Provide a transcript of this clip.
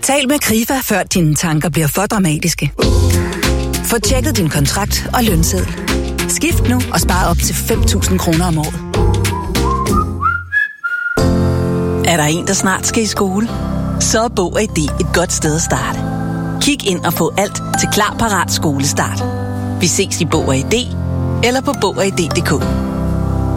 Tal med Krifa, før dine tanker bliver for dramatiske. Få tjekket din kontrakt og lønseddel. Skift nu og spar op til 5.000 kroner om året. Er der en, der snart skal i skole? Så er Bog og ID et godt sted at starte. Kig ind og få alt til klar parat skolestart. Vi ses i Bog og ID eller på bogogid.dk.